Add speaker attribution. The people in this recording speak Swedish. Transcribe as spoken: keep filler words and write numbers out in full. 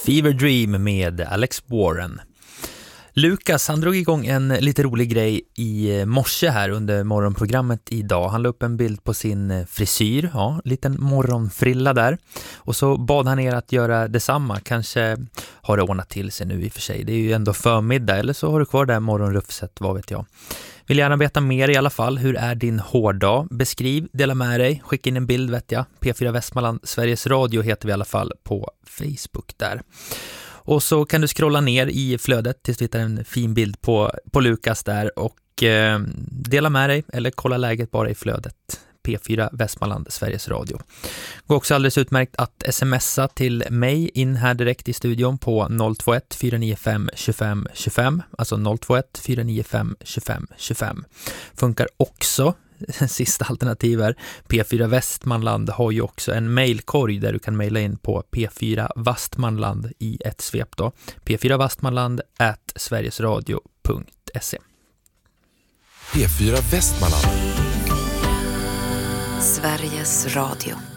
Speaker 1: Fever Dream med Alex Warren. Lukas, han drog igång en lite rolig grej i morse här under morgonprogrammet idag. Han la upp en bild på sin frisyr, ja, liten morgonfrilla där. Och så bad han er att göra detsamma. Kanske har det ordnat till sig nu i och för sig. Det är ju ändå förmiddag, eller så har du kvar det här morgonrufset, vad vet jag. Vill gärna veta mer i alla fall. Hur är din hårdag? Beskriv, dela med dig, skicka in en bild vet jag. P fyra Västmanland, Sveriges Radio heter vi i alla fall på Facebook där. Och så kan du scrolla ner i flödet tills du hittar en fin bild på, på Lukas där och eh, dela med dig eller kolla läget bara i flödet. P fyra Västmanland, Sveriges Radio. Går också alldeles utmärkt att smsa till mig in här direkt i studion på noll två ett fyra nio fem två fem två fem, alltså noll två ett fyra nio fem två fem två fem. Funkar också. Sista alternativ är P fyra Västmanland har ju också en mejlkorg där du kan mejla in på P fyra Vastmanland i ett svep då. P fyra Vastmanland at sverigesradio punkt se.
Speaker 2: P fyra Västmanland.
Speaker 3: Sveriges Radio.